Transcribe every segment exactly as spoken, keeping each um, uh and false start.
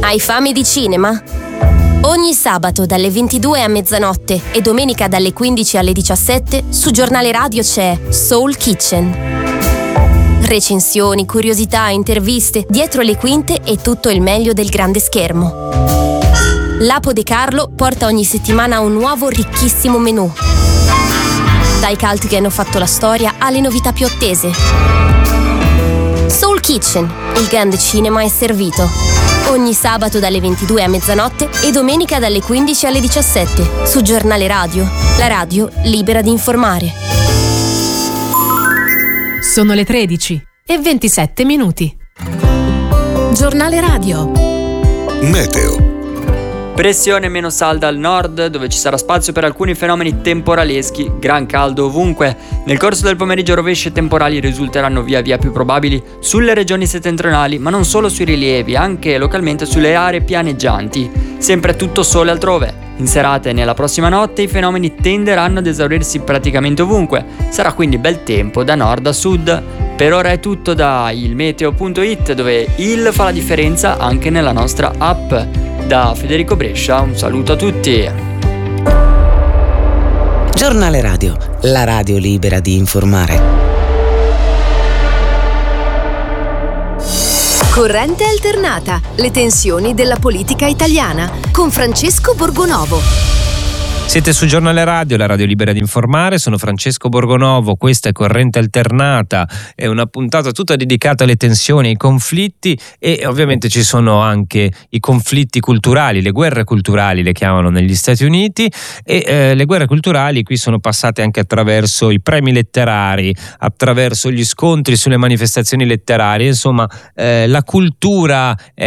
Hai fame di cinema? Ogni sabato dalle ventidue a mezzanotte e domenica dalle quindici alle diciassette su Giornale Radio c'è Soul Kitchen. Recensioni, curiosità, interviste, dietro le quinte e tutto il meglio del grande schermo. L'Apo De Carlo porta ogni settimana un nuovo ricchissimo menù. Dai cult che hanno fatto la storia alle novità più attese. Soul Kitchen, il grande cinema è servito. Ogni sabato dalle ventidue a mezzanotte e domenica dalle quindici alle diciassette su Giornale Radio, la radio libera di informare. Sono le tredici e ventisette minuti. Giornale Radio. Meteo. Pressione meno salda al nord, dove ci sarà spazio per alcuni fenomeni temporaleschi, gran caldo ovunque. Nel corso del pomeriggio rovesci e temporali risulteranno via via più probabili sulle regioni settentrionali, ma non solo sui rilievi, anche localmente sulle aree pianeggianti. Sempre tutto sole altrove. In serata e nella prossima notte i fenomeni tenderanno ad esaurirsi praticamente ovunque. Sarà quindi bel tempo da nord a sud. Per ora è tutto da ilmeteo punto it, dove il fa la differenza anche nella nostra app. Da Federico Brescia, un saluto a tutti. Giornale Radio, la radio libera di informare. Corrente alternata, le tensioni della politica italiana, con Francesco Borgonovo. Siete su Giornale Radio, la radio libera di informare, sono Francesco Borgonovo, questa è Corrente Alternata, è una puntata tutta dedicata alle tensioni, ai conflitti e ovviamente ci sono anche i conflitti culturali, le guerre culturali le chiamano negli Stati Uniti e eh, le guerre culturali qui sono passate anche attraverso i premi letterari, attraverso gli scontri sulle manifestazioni letterarie, insomma eh, la cultura è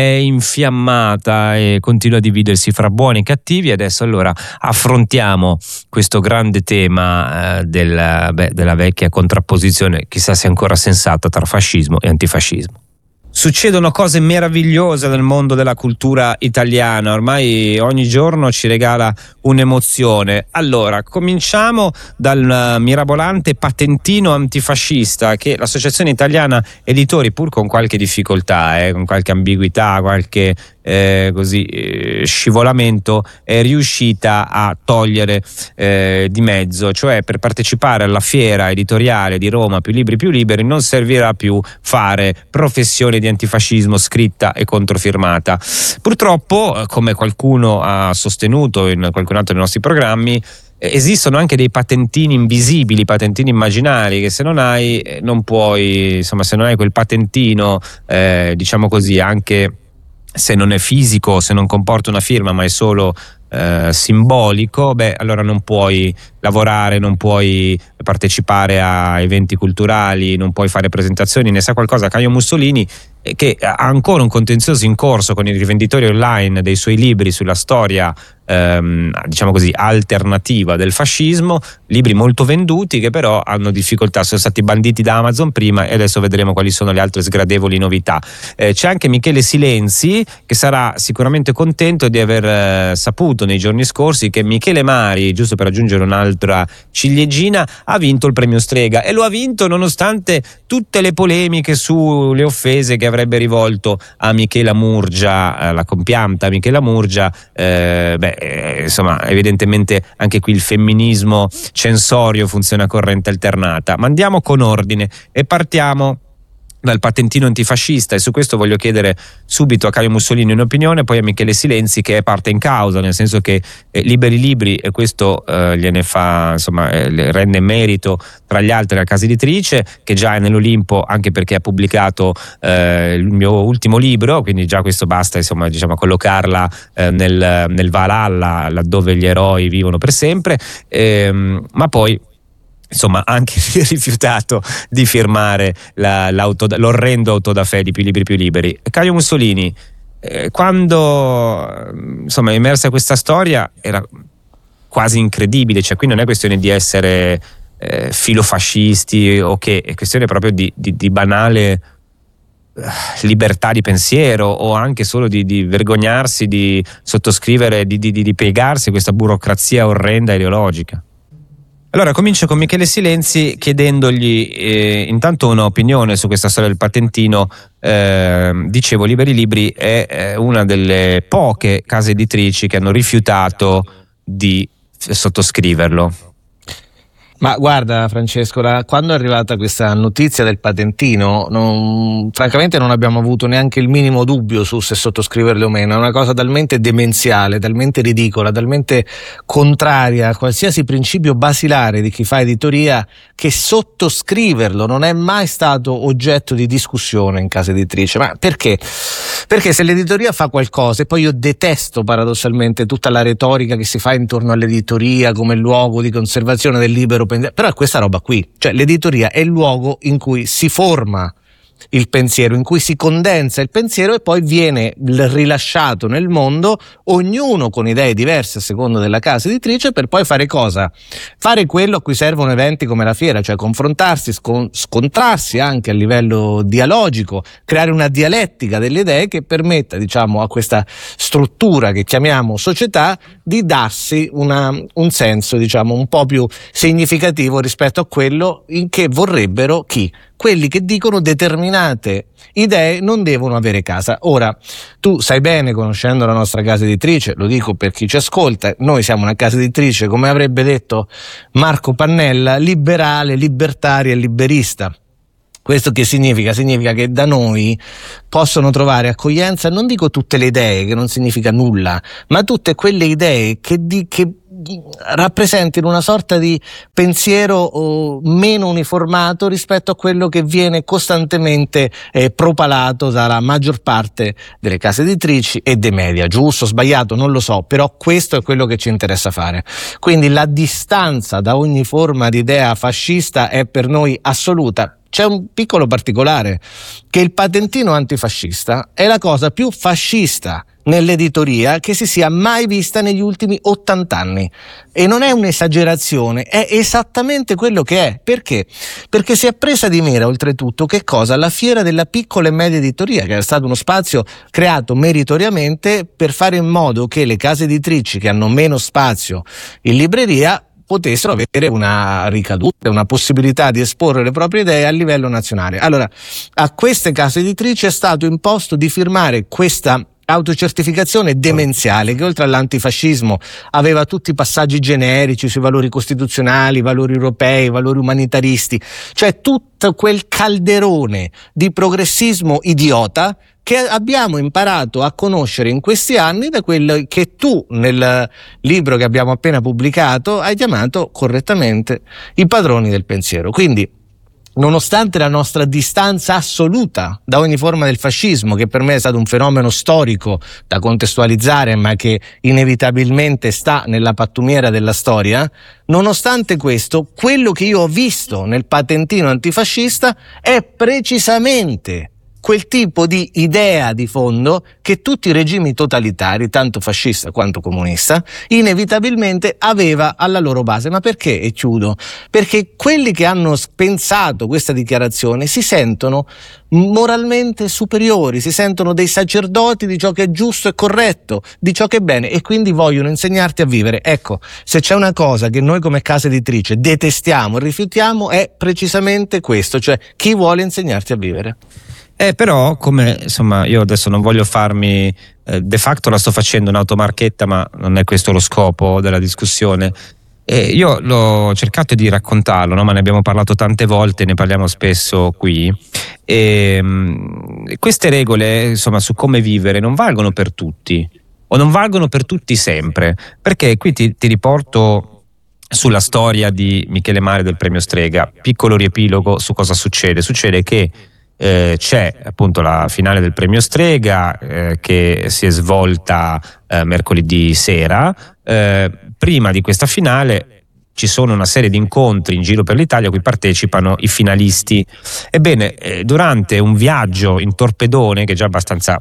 infiammata e continua a dividersi fra buoni e cattivi. Adesso allora affrontiamo questo grande tema eh, del, beh, della vecchia contrapposizione, chissà se ancora sensata, tra fascismo e antifascismo. Succedono cose meravigliose nel mondo della cultura italiana, ormai ogni giorno ci regala un'emozione. Allora, cominciamo dal mirabolante patentino antifascista che l'Associazione Italiana Editori, pur con qualche difficoltà, eh, con qualche ambiguità, qualche eh, così eh, scivolamento, è riuscita a togliere eh, di mezzo. Cioè, per partecipare alla fiera editoriale di Roma Più Libri Più Liberi non servirà più fare professione di antifascismo scritta e controfirmata. Purtroppo, come qualcuno ha sostenuto in qualcun altro dei nostri programmi, esistono anche dei patentini invisibili, patentini immaginari, che se non hai non puoi, insomma, se non hai quel patentino, eh, diciamo così, anche se non è fisico, se non comporta una firma ma è solo eh, simbolico, beh, allora non puoi lavorare, non puoi partecipare a eventi culturali, non puoi fare presentazioni. Ne sa qualcosa Caio Mussolini, che ha ancora un contenzioso in corso con i rivenditori online dei suoi libri sulla storia ehm, diciamo così alternativa del fascismo, libri molto venduti che però hanno difficoltà, sono stati banditi da Amazon prima e adesso vedremo quali sono le altre sgradevoli novità. Eh, c'è anche Michele Silenzi, che sarà sicuramente contento di aver eh, saputo nei giorni scorsi che Michele Mari, giusto per aggiungere un'altra ciliegina, ha vinto il premio Strega, e lo ha vinto nonostante tutte le polemiche sulle offese che avrebbe rivolto a Michela Murgia, la compianta Michela Murgia. Eh, beh, eh, insomma, evidentemente anche qui il femminismo censorio funziona a corrente alternata. Ma andiamo con ordine e partiamo dal patentino antifascista, e su questo voglio chiedere subito a Caio Mussolini un'opinione, poi a Michele Silenzi, che è parte in causa, nel senso che eh, Liberi Libri, e questo eh, gliene fa, insomma, eh, rende merito tra gli altri la casa editrice, che già è nell'Olimpo anche perché ha pubblicato eh, il mio ultimo libro, quindi già questo basta, insomma, diciamo, collocarla eh, nel, nel Valhalla, laddove gli eroi vivono per sempre, ehm, ma poi insomma anche rifiutato di firmare la, l'auto, l'orrendo autodafè di Più Libri Più Liberi. Caio Mussolini, eh, quando insomma è emersa questa storia era quasi incredibile, cioè qui non è questione di essere eh, filofascisti o che, è questione proprio di, di, di banale libertà di pensiero, o anche solo di, di vergognarsi di sottoscrivere, di, di, di piegarsi a questa burocrazia orrenda ideologica. Allora comincio con Michele Silenzi chiedendogli eh, intanto un'opinione su questa storia del patentino. Eh, dicevo, Liberi Libri è eh, una delle poche case editrici che hanno rifiutato di sottoscriverlo. Ma guarda Francesco, la, quando è arrivata questa notizia del patentino, non, francamente non abbiamo avuto neanche il minimo dubbio su se sottoscriverlo o meno. È una cosa talmente demenziale, talmente ridicola, talmente contraria a qualsiasi principio basilare di chi fa editoria, che sottoscriverlo non è mai stato oggetto di discussione in casa editrice. Ma perché? Perché se l'editoria fa qualcosa, e poi io detesto paradossalmente tutta la retorica che si fa intorno all'editoria come luogo di conservazione del libero, però è questa roba qui, cioè l'editoria è il luogo in cui si forma il pensiero, in cui si condensa il pensiero e poi viene rilasciato nel mondo, ognuno con idee diverse a seconda della casa editrice, per poi fare cosa? Fare quello a cui servono eventi come la fiera, cioè confrontarsi, scon- scontrarsi anche a livello dialogico, creare una dialettica delle idee che permetta, diciamo, a questa struttura che chiamiamo società di darsi una, un senso, diciamo, un po' più significativo rispetto a quello in che vorrebbero chi? Quelli che dicono determinate idee non devono avere casa. Ora, tu sai bene, conoscendo la nostra casa editrice, lo dico per chi ci ascolta, noi siamo una casa editrice, come avrebbe detto Marco Pannella, liberale, libertaria e liberista. Questo che significa? Significa che da noi possono trovare accoglienza, non dico tutte le idee, che non significa nulla, ma tutte quelle idee che, di, che rappresentino una sorta di pensiero oh, meno uniformato rispetto a quello che viene costantemente eh, propalato dalla maggior parte delle case editrici e dei media. Giusto, sbagliato, non lo so, però questo è quello che ci interessa fare. Quindi la distanza da ogni forma di idea fascista è per noi assoluta. C'è un piccolo particolare, che il patentino antifascista è la cosa più fascista nell'editoria che si sia mai vista negli ultimi ottanta anni, e non è un'esagerazione, è esattamente quello che è. Perché? Perché si è presa di mira oltretutto che cosa? La fiera della piccola e media editoria, che era stato uno spazio creato meritoriamente per fare in modo che le case editrici che hanno meno spazio in libreria potessero avere una ricaduta, una possibilità di esporre le proprie idee a livello nazionale. Allora, a queste case editrici è stato imposto di firmare questa autocertificazione demenziale che oltre all'antifascismo aveva tutti i passaggi generici sui valori costituzionali, valori europei, valori umanitaristi, cioè tutto quel calderone di progressismo idiota che abbiamo imparato a conoscere in questi anni da quello che tu nel libro che abbiamo appena pubblicato hai chiamato correttamente i padroni del pensiero. Quindi, nonostante la nostra distanza assoluta da ogni forma del fascismo, che per me è stato un fenomeno storico da contestualizzare ma che inevitabilmente sta nella pattumiera della storia, nonostante questo, quello che io ho visto nel patentino antifascista è precisamente quel tipo di idea di fondo che tutti i regimi totalitari, tanto fascista quanto comunista, inevitabilmente aveva alla loro base. Ma perché? E chiudo. Perché quelli che hanno pensato questa dichiarazione si sentono moralmente superiori, si sentono dei sacerdoti di ciò che è giusto e corretto, di ciò che è bene, e quindi vogliono insegnarti a vivere. Ecco, se c'è una cosa che noi come casa editrice detestiamo e rifiutiamo è precisamente questo, cioè chi vuole insegnarti a vivere. Eh, però, come insomma, io adesso non voglio farmi, eh, de facto la sto facendo un'automarchetta, ma non è questo lo scopo della discussione. Eh, io l'ho cercato di raccontarlo, no? Ma ne abbiamo parlato tante volte, ne parliamo spesso qui. E, mh, queste regole, insomma, su come vivere non valgono per tutti, o non valgono per tutti sempre, perché qui ti, ti riporto sulla storia di Michele Mari del premio Strega. Piccolo riepilogo su cosa succede. Succede che Eh, c'è appunto la finale del premio Strega eh, che si è svolta eh, mercoledì sera. Eh, prima di questa finale ci sono una serie di incontri in giro per l'Italia a cui partecipano i finalisti. Ebbene, eh, durante un viaggio in torpedone, che è già abbastanza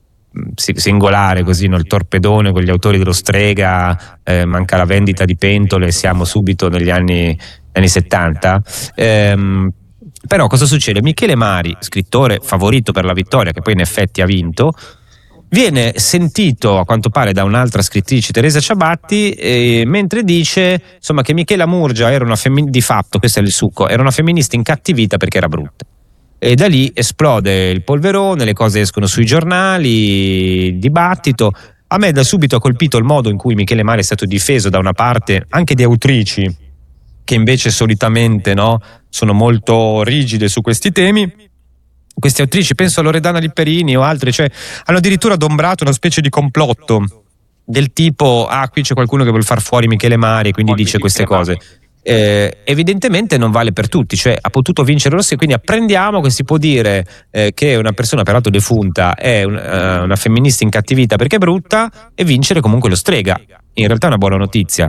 singolare così, no? Il torpedone con gli autori dello Strega, eh, manca la vendita di pentole, siamo subito negli anni, anni settanta. ehm, Però cosa succede? Michele Mari, scrittore favorito per la vittoria, che poi in effetti ha vinto, viene sentito a quanto pare da un'altra scrittrice, Teresa Ciabatti, eh, mentre dice insomma che Michela Murgia era una femmin- di fatto, questo è il succo, era una femminista incattivita perché era brutta. E da lì esplode il polverone, le cose escono sui giornali, dibattito. A me da subito ha colpito il modo in cui Michele Mari è stato difeso da una parte anche di autrici che invece solitamente, no, sono molto rigide su questi temi. Queste autrici, penso a Loredana Lipperini o altre, cioè hanno addirittura adombrato una specie di complotto del tipo ah qui c'è qualcuno che vuole far fuori Michele Mari e quindi fuori dice queste cose. Eh, evidentemente non vale per tutti, cioè ha potuto vincere Rossi, quindi apprendiamo che si può dire eh, che una persona peraltro defunta è un, uh, una femminista incattivita perché è brutta e vincere comunque lo strega. In realtà è una buona notizia.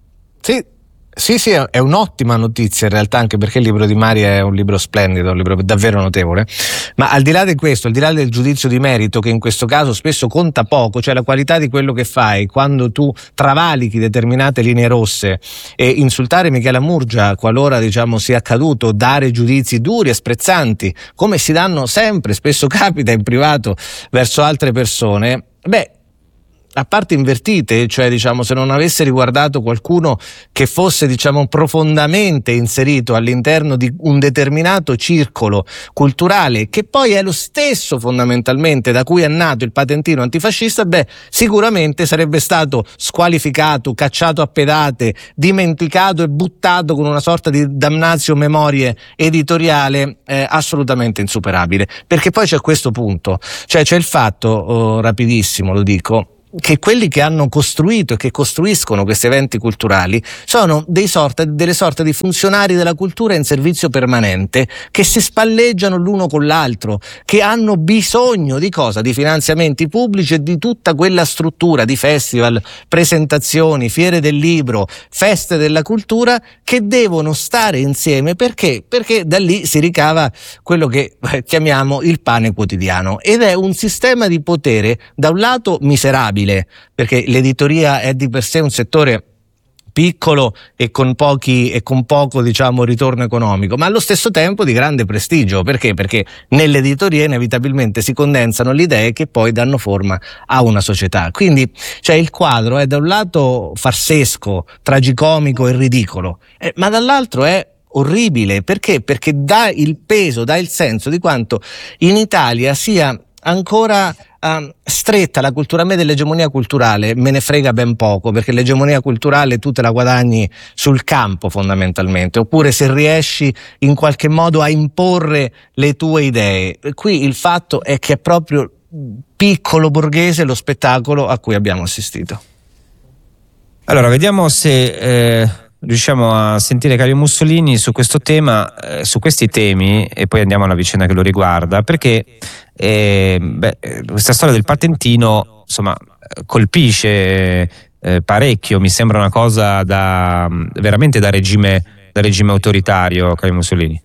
Sì. Sì, sì, è un'ottima notizia in realtà, anche perché il libro di Mari è un libro splendido, un libro davvero notevole. Ma al di là di questo, al di là del giudizio di merito, che in questo caso spesso conta poco, cioè la qualità di quello che fai, quando tu travalichi determinate linee rosse, e insultare Michela Murgia, qualora diciamo sia accaduto, dare giudizi duri e sprezzanti, come si danno sempre, spesso capita in privato verso altre persone, beh, a parte invertite, cioè diciamo se non avesse riguardato qualcuno che fosse diciamo profondamente inserito all'interno di un determinato circolo culturale, che poi è lo stesso fondamentalmente da cui è nato il patentino antifascista, beh sicuramente sarebbe stato squalificato, cacciato a pedate, dimenticato e buttato con una sorta di damnatio memorie editoriale eh, assolutamente insuperabile. Perché poi c'è questo punto, cioè c'è il fatto, oh, rapidissimo lo dico, che quelli che hanno costruito e che costruiscono questi eventi culturali sono dei sorta, delle sorte di funzionari della cultura in servizio permanente che si spalleggiano l'uno con l'altro, che hanno bisogno di cosa? Di finanziamenti pubblici e di tutta quella struttura di festival, presentazioni, fiere del libro, feste della cultura che devono stare insieme. Perché? Perché da lì si ricava quello che chiamiamo il pane quotidiano, ed è un sistema di potere da un lato miserabile, perché l'editoria è di per sé un settore piccolo e con pochi e con poco diciamo ritorno economico, ma allo stesso tempo di grande prestigio. Perché? Perché nell'editoria inevitabilmente si condensano le idee che poi danno forma a una società. Quindi cioè il quadro è da un lato farsesco, tragicomico e ridicolo, eh, ma dall'altro è orribile. Perché? Perché dà il peso, dà il senso di quanto in Italia sia ancora uh, stretta la cultura. A me dell'egemonia culturale me ne frega ben poco, perché l'egemonia culturale tu te la guadagni sul campo fondamentalmente, oppure se riesci in qualche modo a imporre le tue idee. Qui il fatto è che è proprio piccolo borghese lo spettacolo a cui abbiamo assistito. Allora vediamo se eh, riusciamo a sentire Caio Mussolini su questo tema, eh, su questi temi, e poi andiamo alla vicenda che lo riguarda, perché eh, beh, questa storia del patentino insomma colpisce eh, parecchio. Mi sembra una cosa da veramente da regime, da regime autoritario, Caio Mussolini.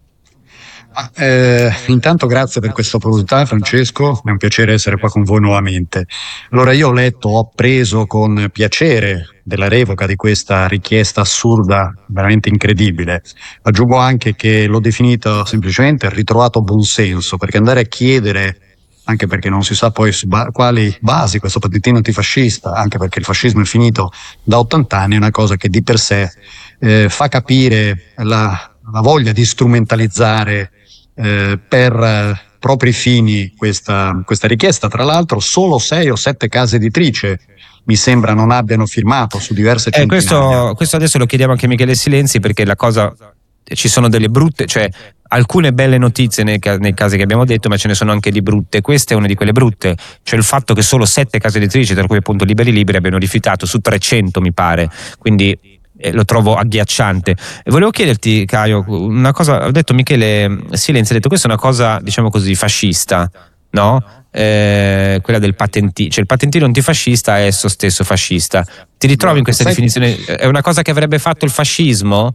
Ah, eh, intanto grazie per questa opportunità, Francesco, è un piacere essere qua con voi nuovamente. Allora, io ho letto, ho appreso con piacere della revoca di questa richiesta assurda, veramente incredibile. Aggiungo anche che l'ho definita semplicemente ritrovato buonsenso, perché andare a chiedere, anche perché non si sa poi su ba- quali basi questo patentino antifascista, anche perché il fascismo è finito da ottanta anni, è una cosa che di per sé eh, fa capire la, la voglia di strumentalizzare Eh, per eh, propri fini questa, questa richiesta. Tra l'altro solo sei o sette case editrici mi sembra non abbiano firmato su diverse eh, centinaia. Questo, questo adesso lo chiediamo anche a Michele Silenzi, perché la cosa, ci sono delle brutte, cioè alcune belle notizie nei, nei casi che abbiamo detto, ma ce ne sono anche di brutte. Questa è una di quelle brutte, cioè il fatto che solo sette case editrici, tra cui appunto Liberi Liberi, abbiano rifiutato su trecento mi pare, quindi Eh, lo trovo agghiacciante. E volevo chiederti, Caio, una cosa. Ho detto Michele Silenzi, ha detto questa è una cosa diciamo così fascista, no? Eh, quella del patentino, cioè il patentino antifascista è esso stesso fascista. Ti ritrovi in questa definizione? È una cosa che avrebbe fatto il fascismo?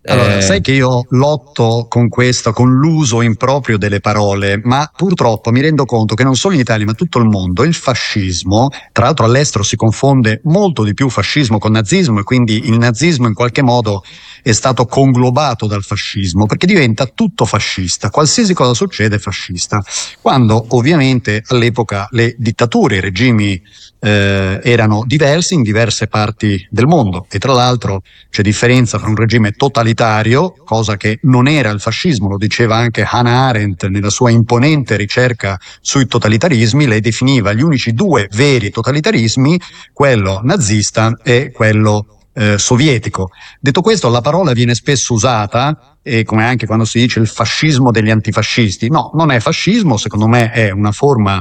Allora, eh... sai che io lotto con questo, con l'uso improprio delle parole, ma purtroppo mi rendo conto che non solo in Italia ma tutto il mondo il fascismo, tra l'altro all'estero si confonde molto di più fascismo con nazismo, e quindi il nazismo in qualche modo è stato conglobato dal fascismo, perché diventa tutto fascista, qualsiasi cosa succede è fascista, quando ovviamente all'epoca le dittature, i regimi eh, erano diversi in diverse parti del mondo, e tra l'altro c'è differenza tra un regime totalitario, cosa che non era il fascismo, lo diceva anche Hannah Arendt nella sua imponente ricerca sui totalitarismi, lei definiva gli unici due veri totalitarismi, quello nazista e quello eh, sovietico. Detto questo, la parola viene spesso usata, e come anche quando si dice il fascismo degli antifascisti, no, non è fascismo, secondo me è una forma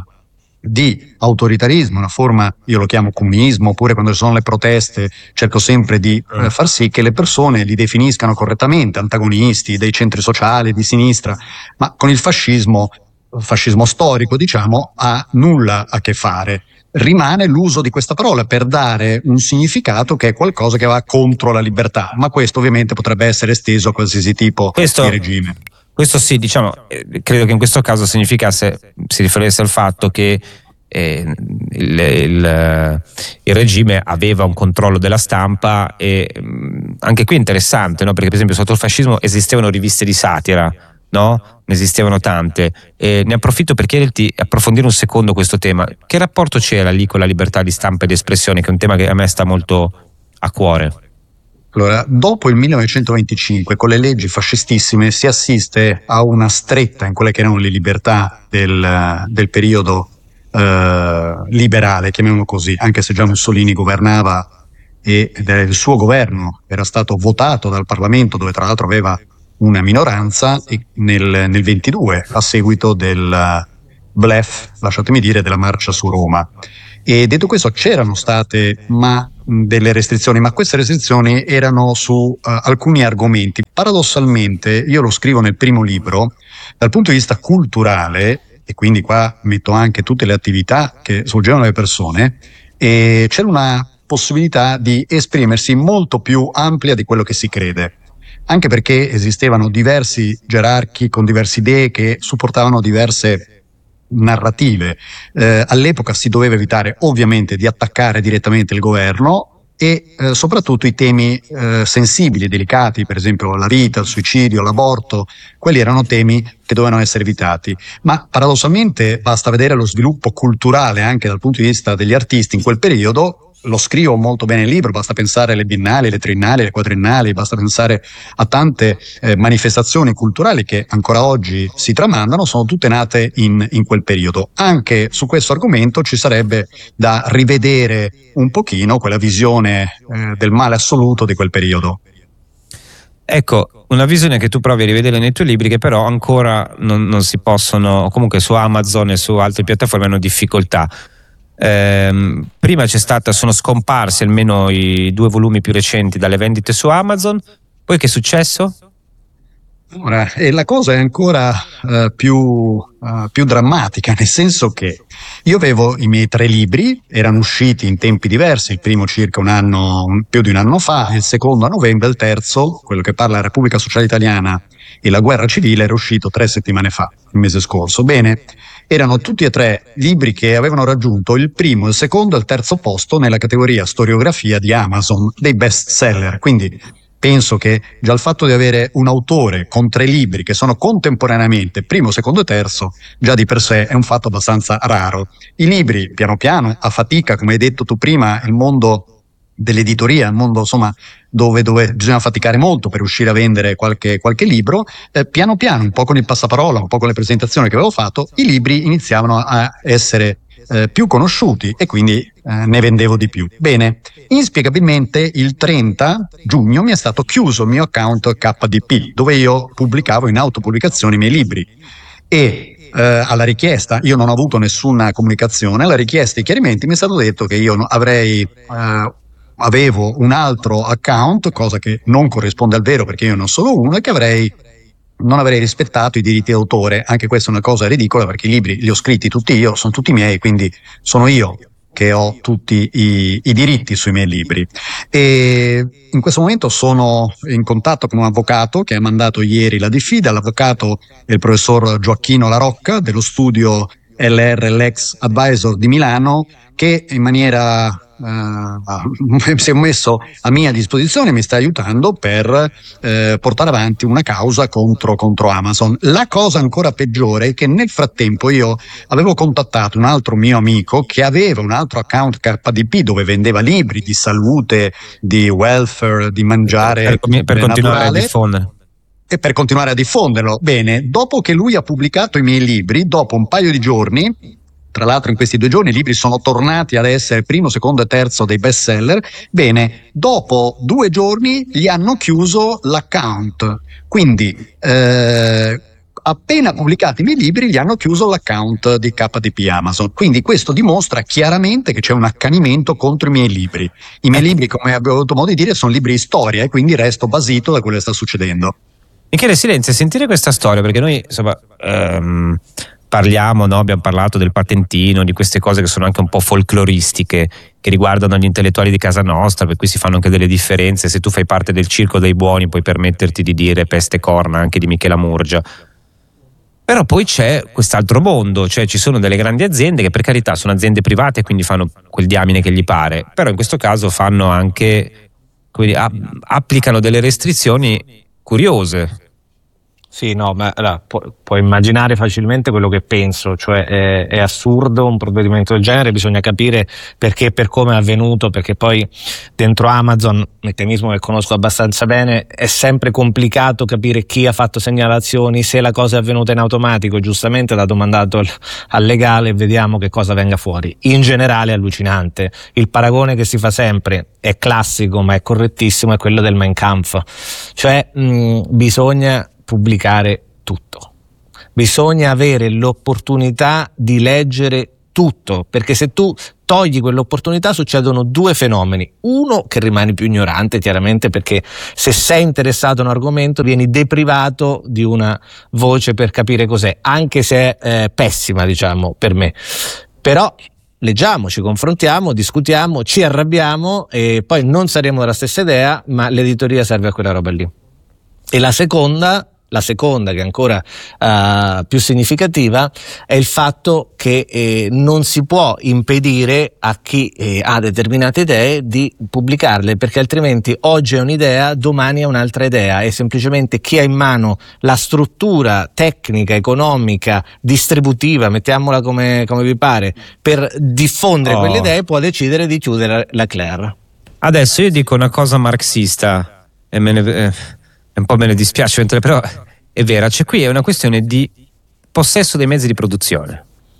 di autoritarismo, una forma, io lo chiamo comunismo, oppure quando ci sono le proteste cerco sempre di eh, far sì che le persone li definiscano correttamente, antagonisti dei centri sociali, di sinistra, ma con il fascismo, fascismo storico diciamo, ha nulla a che fare. Rimane l'uso di questa parola per dare un significato che è qualcosa che va contro la libertà, ma questo ovviamente potrebbe essere esteso a qualsiasi tipo questo... di regime. Questo sì, diciamo, eh, credo che in questo caso significasse, si riferisse al fatto che eh, il, il, il regime aveva un controllo della stampa, e mh, anche qui è interessante, no? Perché per esempio sotto il fascismo esistevano riviste di satira, no? Ne esistevano tante, e ne approfitto per chiederti, approfondire un secondo questo tema. Che rapporto c'era lì con la libertà di stampa e di espressione, che è un tema che a me sta molto a cuore? Allora, dopo il millenovecentoventicinque, con le leggi fascistissime, si assiste a una stretta in quelle che erano le libertà del, del periodo eh, liberale, chiamiamolo così, anche se già Mussolini governava e il suo governo era stato votato dal Parlamento, dove tra l'altro aveva una minoranza, e nel, nel ventidue, a seguito del bluff, lasciatemi dire, della marcia su Roma. E detto questo, c'erano state ma delle restrizioni, ma queste restrizioni erano su uh, alcuni argomenti. Paradossalmente, io lo scrivo nel primo libro, dal punto di vista culturale, e quindi qua metto anche tutte le attività che svolgevano le persone, e c'era una possibilità di esprimersi molto più ampia di quello che si crede, anche perché esistevano diversi gerarchi con diverse idee che supportavano diverse narrative. Eh, all'epoca si doveva evitare ovviamente di attaccare direttamente il governo, e eh, soprattutto i temi eh, sensibili e delicati, per esempio la vita, il suicidio, l'aborto, quelli erano temi che dovevano essere evitati. Ma paradossalmente basta vedere lo sviluppo culturale anche dal punto di vista degli artisti in quel periodo. Lo scrivo molto bene nel libro, basta pensare alle biennali, alle triennali, alle quadriennali, basta pensare a tante eh, manifestazioni culturali che ancora oggi si tramandano, sono tutte nate in, in quel periodo. Anche su questo argomento ci sarebbe da rivedere un pochino quella visione eh, del male assoluto di quel periodo. Ecco, una visione che tu provi a rivedere nei tuoi libri, che però ancora non, non si possono, comunque su Amazon e su altre piattaforme hanno difficoltà. Eh, prima c'è stata, sono scomparsi almeno i due volumi più recenti dalle vendite su Amazon. Poi che è successo? Ora, e la cosa è ancora uh, più, uh, più drammatica, nel senso che io avevo i miei tre libri, erano usciti in tempi diversi, il primo circa un anno, un, più di un anno fa, il secondo a novembre, il terzo, quello che parla della Repubblica Sociale Italiana e la guerra civile, era uscito tre settimane fa, il mese scorso. Bene, erano tutti e tre libri che avevano raggiunto il primo, il secondo e il terzo posto nella categoria storiografia di Amazon dei best seller, quindi penso che già il fatto di avere un autore con tre libri che sono contemporaneamente primo, secondo e terzo, già di per sé è un fatto abbastanza raro. I libri, piano piano, a fatica, come hai detto tu prima, il mondo dell'editoria, il mondo insomma dove, dove bisogna faticare molto per riuscire a vendere qualche, qualche libro, eh, piano piano, un po' con il passaparola, un po' con le presentazioni che avevo fatto, i libri iniziavano a essere eh, più conosciuti e quindi eh, ne vendevo di più. Bene, inspiegabilmente il trenta giugno mi è stato chiuso il mio account K D P, dove io pubblicavo in autopubblicazione i miei libri, e eh, alla richiesta, io non ho avuto nessuna comunicazione, alla richiesta di chiarimenti mi è stato detto che io avrei eh, avevo un altro account, cosa che non corrisponde al vero perché io ne ho solo uno, e che avrei non avrei rispettato i diritti d'autore. Anche questa è una cosa ridicola, perché i libri li ho scritti tutti io, sono tutti miei, quindi sono io che ho tutti i, i diritti sui miei libri. E in questo momento sono in contatto con un avvocato che ha mandato ieri la diffida. L'avvocato è il professor Gioacchino La Rocca dello studio L R Lex Advisor di Milano, che in maniera Uh, si è messo a mia disposizione e mi sta aiutando per eh, portare avanti una causa contro, contro Amazon. La cosa ancora peggiore è che nel frattempo io avevo contattato un altro mio amico che aveva un altro account K D P dove vendeva libri di salute, di welfare, di mangiare per, per continuare naturale, a diffondere e per continuare a diffonderlo. Bene, dopo che lui ha pubblicato i miei libri, dopo un paio di giorni, tra l'altro in questi due giorni i libri sono tornati ad essere primo, secondo e terzo dei best seller. Bene, dopo due giorni gli hanno chiuso l'account. Quindi eh, appena pubblicati i miei libri gli hanno chiuso l'account di K D P Amazon. Quindi questo dimostra chiaramente che c'è un accanimento contro i miei libri. I miei libri, come abbiamo avuto modo di dire, sono libri di storia e quindi resto basito da quello che sta succedendo. Michele Silenzio, sentire questa storia, perché noi insomma ehm, parliamo, no? Abbiamo parlato del patentino, di queste cose che sono anche un po' folcloristiche, che riguardano gli intellettuali di casa nostra, per cui si fanno anche delle differenze. Se tu fai parte del circo dei buoni puoi permetterti di dire peste corna anche di Michela Murgia. Però poi c'è quest'altro mondo, cioè ci sono delle grandi aziende che per carità sono aziende private e quindi fanno quel diamine che gli pare, però in questo caso fanno anche, come dire, applicano delle restrizioni curiose. Sì, no, ma allora, pu- puoi immaginare facilmente quello che penso, cioè è, è assurdo un provvedimento del genere, bisogna capire perché e per come è avvenuto, perché poi dentro Amazon, meccanismo che conosco abbastanza bene, è sempre complicato capire chi ha fatto segnalazioni, se la cosa è avvenuta in automatico. Giustamente è dato mandato al, al legale e vediamo che cosa venga fuori. In generale è allucinante, il paragone che si fa sempre è classico ma è correttissimo, è quello del Mein Kampf, cioè mh, bisogna pubblicare tutto, bisogna avere l'opportunità di leggere tutto, perché se tu togli quell'opportunità succedono due fenomeni: uno, che rimani più ignorante chiaramente, perché se sei interessato a un argomento vieni deprivato di una voce per capire cos'è, anche se è eh, pessima, diciamo, per me, però leggiamo, ci confrontiamo, discutiamo, ci arrabbiamo e poi non saremo della stessa idea, ma l'editoria serve a quella roba lì. E la seconda La seconda, che è ancora uh, più significativa, è il fatto che eh, non si può impedire a chi eh, ha determinate idee di pubblicarle, perché altrimenti oggi è un'idea, domani è un'altra idea, e semplicemente chi ha in mano la struttura tecnica, economica, distributiva, mettiamola come, come vi pare, per diffondere oh. quelle idee, può decidere di chiudere la Claire. Adesso io dico una cosa marxista e me ne... Eh. un po' me ne dispiace, però è vera, c'è qui è una questione di possesso dei mezzi di produzione.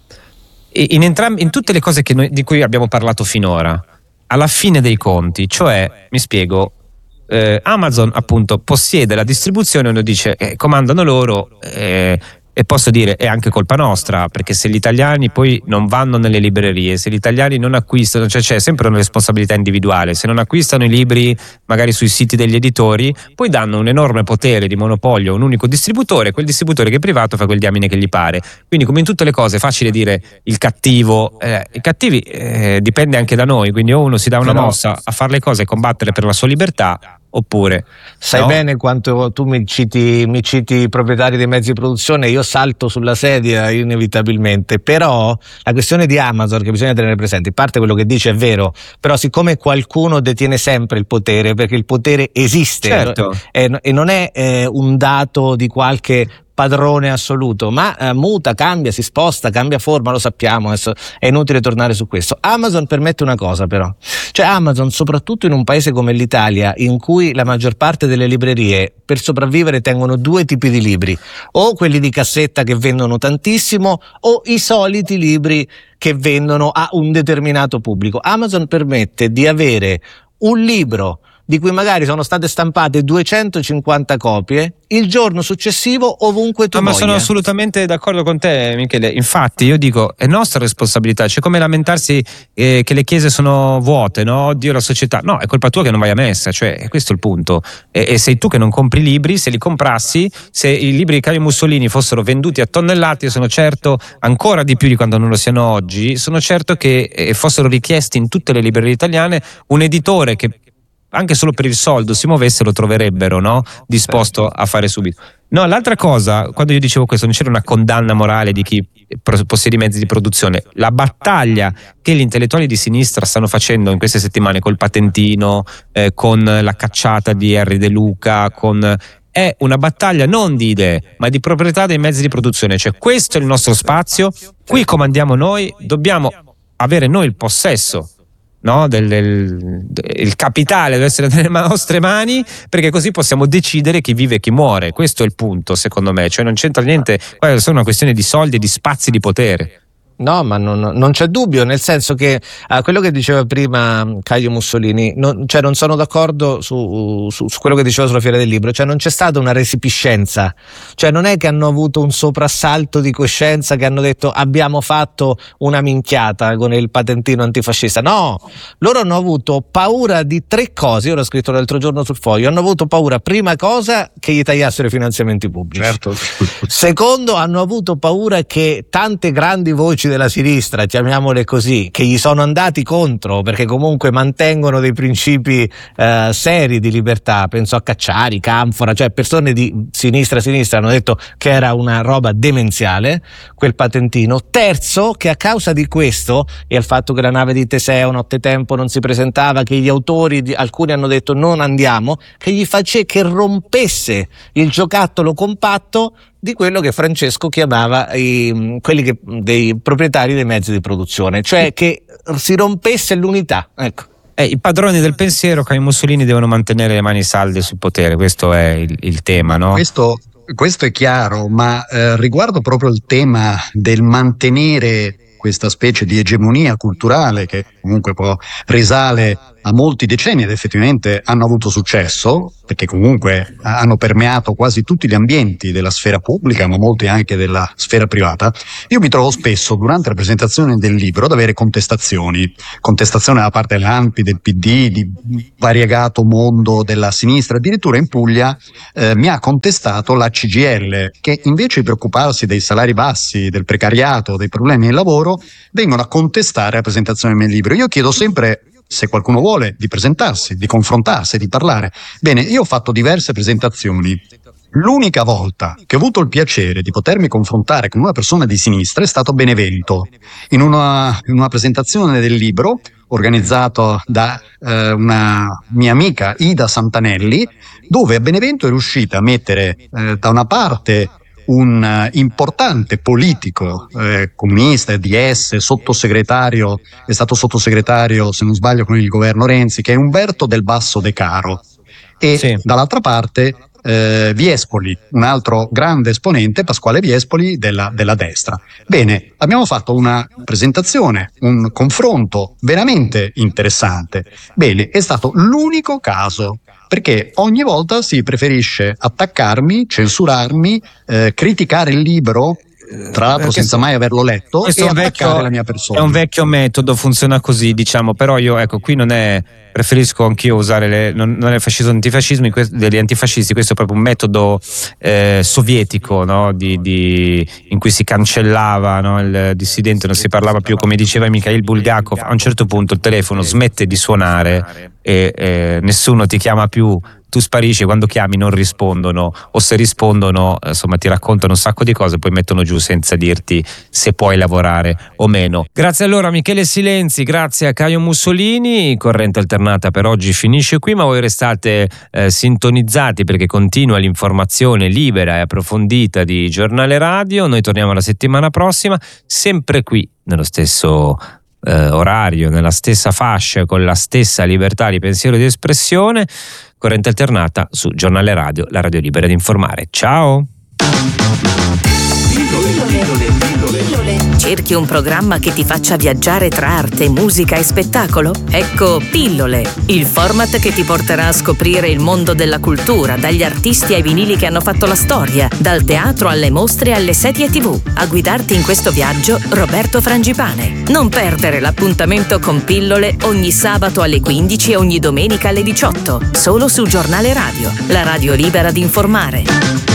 E in, entrambi, in tutte le cose che noi, di cui abbiamo parlato finora, alla fine dei conti, cioè, mi spiego, eh, Amazon appunto possiede la distribuzione, uno dice eh, comandano loro, eh, e posso dire è anche colpa nostra, perché se gli italiani poi non vanno nelle librerie, se gli italiani non acquistano, cioè c'è sempre una responsabilità individuale, se non acquistano i libri magari sui siti degli editori, poi danno un enorme potere di monopolio a un unico distributore, quel distributore che è privato fa quel diamine che gli pare. Quindi, come in tutte le cose, è facile dire il cattivo, eh, i cattivi eh, dipende anche da noi, quindi o uno si dà una Però... mossa a fare le cose e combattere per la sua libertà, oppure sai no? bene quanto tu mi citi, mi citi i proprietari dei mezzi di produzione, io salto sulla sedia inevitabilmente. Però la questione di Amazon che bisogna tenere presente, in parte quello che dice è vero, però siccome qualcuno detiene sempre il potere, perché il potere esiste, certo. e, e non è eh, un dato di qualche padrone assoluto, ma eh, muta, cambia, si sposta, cambia forma, lo sappiamo, adesso è inutile tornare su questo. Amazon permette una cosa però, cioè Amazon, soprattutto in un paese come l'Italia, in cui la maggior parte delle librerie per sopravvivere tengono due tipi di libri, o quelli di cassetta che vendono tantissimo, o i soliti libri che vendono a un determinato pubblico. Amazon permette di avere un libro di cui magari sono state stampate duecentocinquanta copie, il giorno successivo ovunque tu no, ma voglia. sono assolutamente d'accordo con te, Michele. Infatti io dico, è nostra responsabilità, c'è come lamentarsi eh, che le chiese sono vuote, no? Oddio la società, no, è colpa tua che non vai a messa, cioè questo è il punto, e, e sei tu che non compri libri. Se li comprassi, se i libri di Caio Mussolini fossero venduti a tonnellate, io sono certo, ancora di più di quando non lo siano oggi, sono certo che eh, fossero richiesti in tutte le librerie italiane un editore che anche solo per il soldo si muovesse, lo troverebbero, no? Disposto a fare subito. No, l'altra cosa, quando io dicevo questo, non c'era una condanna morale di chi possiede i mezzi di produzione. La battaglia che gli intellettuali di sinistra stanno facendo in queste settimane col patentino, eh, con la cacciata di Henry De Luca, con è una battaglia non di idee, ma di proprietà dei mezzi di produzione. Cioè, questo è il nostro spazio, qui comandiamo noi, dobbiamo avere noi il possesso, no? del, del, il capitale deve essere nelle nostre mani, perché così possiamo decidere chi vive e chi muore. Questo è il punto, secondo me. Cioè non c'entra niente, è solo una questione di soldi e di spazi di potere. No, ma non, non c'è dubbio, nel senso che uh, quello che diceva prima Caio Mussolini, non, cioè non sono d'accordo su, su, su quello che diceva sulla Fiera del Libro, cioè non c'è stata una resipiscenza, cioè non è che hanno avuto un soprassalto di coscienza, che hanno detto abbiamo fatto una minchiata con il patentino antifascista. No, loro hanno avuto paura di tre cose, io l'ho scritto l'altro giorno sul Foglio, hanno avuto paura, prima cosa, che gli tagliassero i finanziamenti pubblici. Certo. Secondo, hanno avuto paura che tante grandi voci della sinistra, chiamiamole così, che gli sono andati contro perché comunque mantengono dei principi eh, seri di libertà, penso a Cacciari, Canfora, cioè persone di sinistra sinistra hanno detto che era una roba demenziale quel patentino. Terzo, che a causa di questo e al fatto che la nave di Teseo nottetempo non si presentava, che gli autori di, alcuni hanno detto non andiamo, che gli face che rompesse il giocattolo compatto di quello che Francesco chiamava i, quelli che, dei proprietari dei mezzi di produzione, cioè che si rompesse l'unità, ecco. Eh, I padroni del pensiero, Caio Mussolini, devono mantenere le mani salde sul potere, questo è il, il tema, no? Questo, questo è chiaro, ma eh, riguardo proprio il tema del mantenere questa specie di egemonia culturale che comunque poi risale a molti decenni ed effettivamente hanno avuto successo, perché comunque hanno permeato quasi tutti gli ambienti della sfera pubblica, ma molti anche della sfera privata. Io mi trovo spesso durante la presentazione del libro ad avere contestazioni, contestazioni da parte dell'A N P I, del P D, di variegato mondo della sinistra. Addirittura in Puglia eh, mi ha contestato la C G I L, che invece di preoccuparsi dei salari bassi, del precariato, dei problemi del lavoro, vengono a contestare la presentazione del mio libro. Io chiedo sempre, se qualcuno vuole, di presentarsi, di confrontarsi, di parlare. Bene, io ho fatto diverse presentazioni. L'unica volta che ho avuto il piacere di potermi confrontare con una persona di sinistra è stato a Benevento, in una, in una presentazione del libro organizzato da eh, una mia amica Ida Santanelli, dove a Benevento è riuscita a mettere eh, da una parte un uh, importante politico eh, comunista, D S, sottosegretario, è stato sottosegretario, se non sbaglio, con il governo Renzi, che è Umberto Del Basso De Caro, e sì, dall'altra parte eh, Viespoli, un altro grande esponente, Pasquale Viespoli, della, della destra. Bene, abbiamo fatto una presentazione, un confronto veramente interessante. Bene, è stato l'unico caso, perché ogni volta si preferisce attaccarmi, censurarmi, eh, criticare il libro, tra l'altro senza mai averlo letto, e attaccare vecchio, la mia persona. È un vecchio metodo, funziona così, diciamo, però io, ecco, qui non è, preferisco anch'io usare le, non, non è fascismo antifascismo degli antifascisti, questo è proprio un metodo eh, sovietico, no? di, di, in cui si cancellava, no? Il dissidente, non si parlava più, come diceva Mikhail Bulgakov, a un certo punto il telefono smette di suonare e eh, nessuno ti chiama più, tu sparisci, quando chiami non rispondono, o se rispondono insomma ti raccontano un sacco di cose, poi mettono giù senza dirti se puoi lavorare o meno. Grazie allora a Michele Silenzi, grazie a Caio Mussolini. Corrente Alternata per oggi finisce qui, ma voi restate eh, sintonizzati, perché continua l'informazione libera e approfondita di Giornale Radio. Noi torniamo la settimana prossima, sempre qui nello stesso eh, orario, nella stessa fascia, con la stessa libertà di pensiero e di espressione. Corrente Alternata su Giornale Radio, la radio libera di informare. Ciao! Pillole, pillole, pillole, pillole. Cerchi un programma che ti faccia viaggiare tra arte, musica e spettacolo? Ecco Pillole, il format che ti porterà a scoprire il mondo della cultura, dagli artisti ai vinili che hanno fatto la storia, dal teatro alle mostre alle serie tivù. A guidarti in questo viaggio, Roberto Frangipane. Non perdere l'appuntamento con Pillole ogni sabato alle quindici e ogni domenica alle diciotto, solo su Giornale Radio, la radio libera di informare.